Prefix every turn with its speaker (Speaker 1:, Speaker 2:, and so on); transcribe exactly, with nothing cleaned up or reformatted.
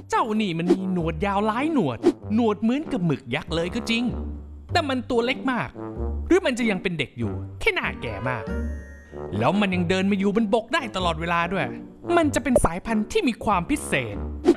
Speaker 1: เจ้านี่มันมีหนวดยาวหลายหนวดหนวดเหมือนกับหมึกยักษ์เลยก็จริงแต่มันตัวเล็กมากหรือมันจะยังเป็นเด็กอยู่แค่หน้าแก่มากแล้วมันยังเดินมาอยู่บนบกได้ตลอดเวลาด้วยมันจะเป็นสายพันธุ์ที่มีความพิเศษ